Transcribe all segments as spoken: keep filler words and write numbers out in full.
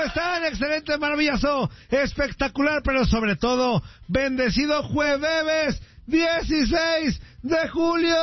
están? Excelente, maravilloso, espectacular, pero sobre todo, bendecido jueves dieciséis de julio.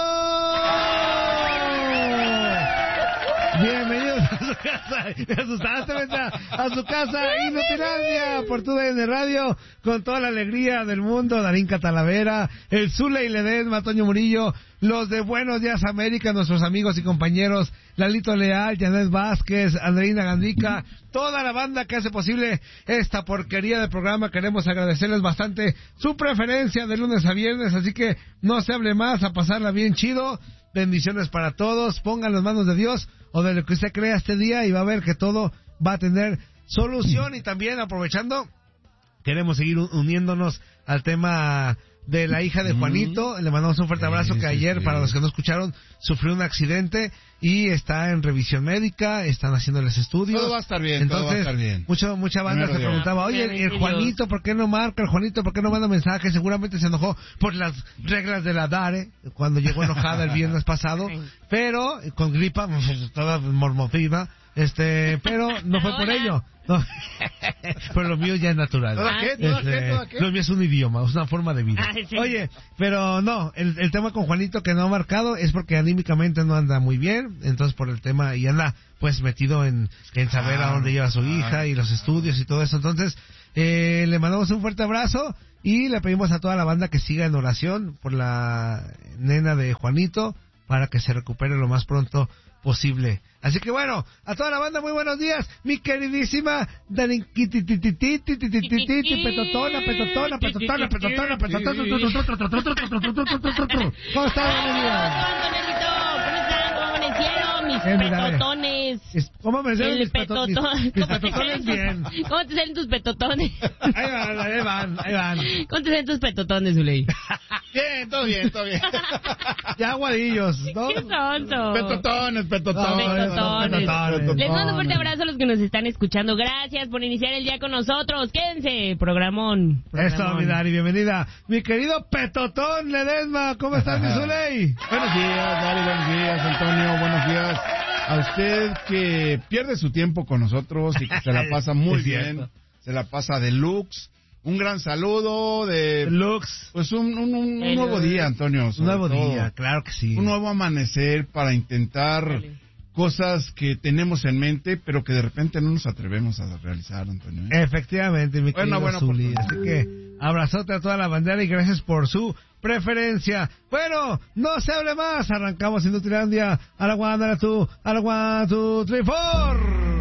Bienvenidos a su casa, me asustaste, venta, a su casa Inutilandia por tu D N Radio, con toda la alegría del mundo. Darín Catalavera, el Zule y Ledesma, Toño Murillo, los de Buenos Días América, nuestros amigos y compañeros, Lalito Leal, Janet Vázquez, Andreina Gandica, toda la banda que hace posible esta porquería de programa. Queremos agradecerles bastante su preferencia de lunes a viernes, así que no se hable más, a pasarla bien chido. Bendiciones para todos, pongan las manos de Dios o de lo que usted crea este día y va a ver que todo va a tener solución. Y también, aprovechando, queremos seguir uniéndonos al tema de la hija de Juanito. Le mandamos un fuerte abrazo, que ayer, para los que no escucharon, sufrió un accidente y está en revisión médica, están haciéndoles estudios. Todo va a estar bien, entonces, todo va a estar bien. Mucho, mucha banda Primero se preguntaba, oye, el, el Juanito, ¿por qué no marca? El Juanito, ¿por qué no manda mensaje? Seguramente se enojó por las reglas de la DARE, cuando llegó enojada el viernes pasado, pero con gripa, toda mormofina, este, pero no fue por ello. No. Pero lo mío ya es natural. ¿Todo qué? ¿Todo este, qué? ¿Todo qué? Lo mío es un idioma, es una forma de vida. Ah, sí. Oye, pero no, el, el tema con Juanito que no ha marcado es porque anímicamente no anda muy bien, entonces por el tema, y anda pues metido en, en saber a dónde lleva a su hija y los estudios y todo eso. Entonces, eh, le mandamos un fuerte abrazo y le pedimos a toda la banda que siga en oración por la nena de Juanito para que se recupere lo más pronto posible. Así que bueno, a toda la banda, muy buenos días, mi queridísima Darinquitititititititititi, petotona, petotona, petotona, petotona, petotona. ¿Cómo estás, bienvenida? Mis petotones. ¿Cómo me salen mis petotones? Mis petotones bien. ¿Cómo te salen tus petotones? Ahí van, ahí van, ahí van. ¿Cómo te salen tus petotones, Zuley? Bien, todo bien, todo bien. Ya aguadillos, ¿no? Qué tonto. Petotones, petotones. Petotones. Petotones. Les mando un fuerte abrazo a los que nos están escuchando. Gracias por iniciar el día con nosotros. Quédense, programón. programón. Eso, mi Dari, bienvenida. Mi querido Petotón Ledesma, ¿cómo estás, mi Zuley? Buenos días, Dari, buenos días, Antonio, buenos días a usted que pierde su tiempo con nosotros y que se la pasa muy bien, se la pasa deluxe. Un gran saludo de Lux. Pues un, un, un, un nuevo día, Antonio. Un nuevo todo. día, claro que sí. Un nuevo amanecer para intentar Dale. cosas que tenemos en mente, pero que de repente no nos atrevemos a realizar, Antonio. ¿eh? Efectivamente, mi bueno, querido bueno, Zuli. Así que abrazote a toda la bandera y gracias por su preferencia. Bueno, no se hable más. Arrancamos Inutilandia. A la one, a la two, a la one, two, three, four.